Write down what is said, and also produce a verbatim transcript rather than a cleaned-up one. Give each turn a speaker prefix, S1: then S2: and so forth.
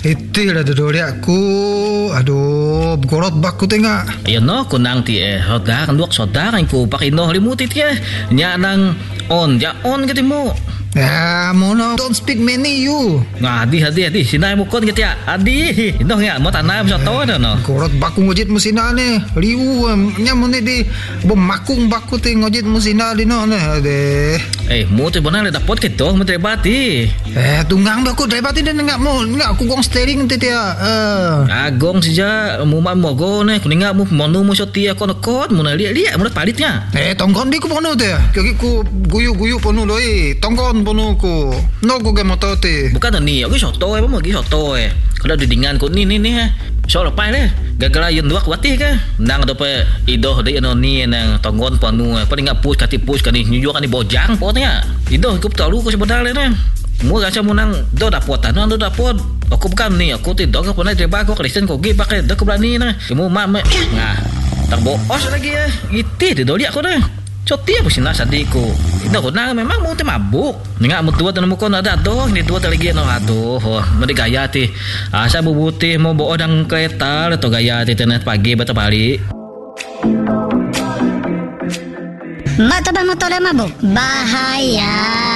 S1: Itu dah duduk aku. Aduh, gorot bak ku tengah.
S2: Ayo no, kunang ti eh. Saudara duak saudara ku pakai no limutit ya. Nya nang on, ja on gitu mo.
S1: Ya, mono don't speak many you.
S2: Nah, adi adi adi sinai mo kon gitu ya. Adi, ino ya mo tanam sa to dah no.
S1: Gorot baku ngojit musina ne. Liu nya mone di bemakung baku te ngojit musina di no ne. Ade.
S2: Eh, mo te bona le dapat gitu, mo te bati.
S1: Eh, tunggang baku debati den enggak mo, enggak aku gong steering te dia. Eh.
S2: Agong sija mo ma mo go ne, kuninga mo monu mo sotia kon kon mo na liat-liat mo palitnya.
S1: Eh, tonggon di ku pono te. Kaki ku guyu-guyu pono doi. Tonggon pono ku. No ku ge moto te.
S2: Bukan ni, aku soto eh, mo gi soto eh. Kalau didingan ko ni ni ni ha. So lepas le. Gara-gara yun dua kuatih ke. Nang dope idoh de ano ni nang tonggon panu. Paling ngap push kati push kani nyuju kani bojang potnya. Idoh ku tahu ko sebenarnya ne. Mu rasa munang do dapat anu do dapat. Aku bukan ni, aku tidak ke pernah coba aku Kristen ko gi pakai dak berani na. Kamu mak me. Nah. Tak boos lagi ya. Itu di doli aku dah. Cotia po sinasa di ko. Ito ko na memang mo te mabuk. Nga mo tuwa tanong mo ko na dato. Hindi tuwa talagi no ato. Oh, madigaya ti. Asa bubuti mo buo ng kereta. Ito gaya ti tenet pagi bata pali.
S3: Mata ba mo tole mabuk? Bahaya.